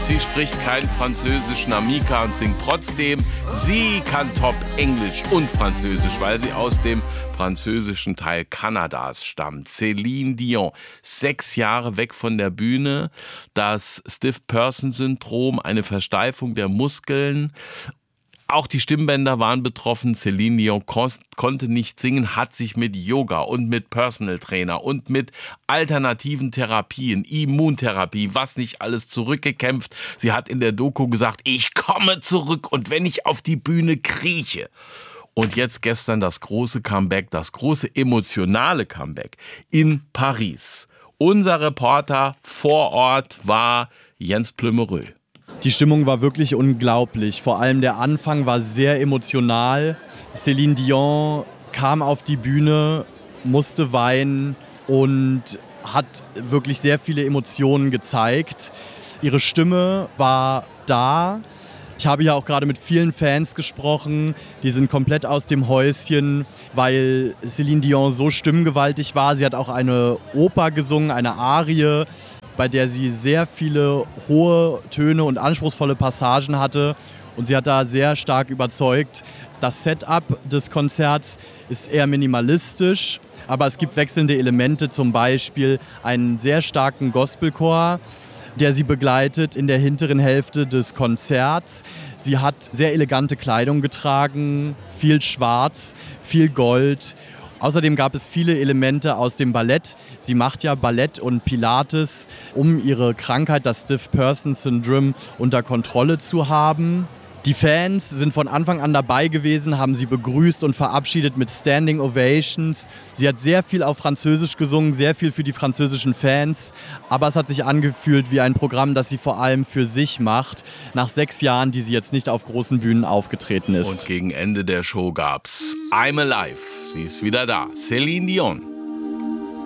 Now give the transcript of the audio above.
Sie spricht kein Französisch, Namika, und singt trotzdem. Sie kann top Englisch und Französisch, weil sie aus dem französischen Teil Kanadas stammt. Céline Dion, 6 Jahre weg von der Bühne, das Stiff-Person-Syndrom, eine Versteifung der Muskeln. Auch die Stimmbänder waren betroffen. Céline Dion konnte nicht singen, hat sich mit Yoga und mit Personal Trainer und mit alternativen Therapien, Immuntherapie, was nicht alles, zurückgekämpft. Sie hat in der Doku gesagt, ich komme zurück und wenn ich auf die Bühne krieche. Und jetzt gestern das große Comeback, das große emotionale Comeback in Paris. Unser Reporter vor Ort war Jens Plümerö. Die Stimmung war wirklich unglaublich. Vor allem der Anfang war sehr emotional. Céline Dion kam auf die Bühne, musste weinen und hat wirklich sehr viele Emotionen gezeigt. Ihre Stimme war da. Ich habe ja auch gerade mit vielen Fans gesprochen, die sind komplett aus dem Häuschen, weil Céline Dion so stimmgewaltig war. Sie hat auch eine Oper gesungen, eine Arie, bei der sie sehr viele hohe Töne und anspruchsvolle Passagen hatte. Und sie hat da sehr stark überzeugt. Das Setup des Konzerts ist eher minimalistisch, aber es gibt wechselnde Elemente, zum Beispiel einen sehr starken Gospelchor, der sie begleitet in der hinteren Hälfte des Konzerts. Sie hat sehr elegante Kleidung getragen, viel Schwarz, viel Gold. Außerdem gab es viele Elemente aus dem Ballett. Sie macht ja Ballett und Pilates, um ihre Krankheit, das Stiff-Person-Syndrom, unter Kontrolle zu haben. Die Fans sind von Anfang an dabei gewesen, haben sie begrüßt und verabschiedet mit Standing Ovations. Sie hat sehr viel auf Französisch gesungen, sehr viel für die französischen Fans. Aber es hat sich angefühlt wie ein Programm, das sie vor allem für sich macht, nach 6 Jahren, die sie jetzt nicht auf großen Bühnen aufgetreten ist. Und gegen Ende der Show gab's I'm Alive. Sie ist wieder da. Céline Dion.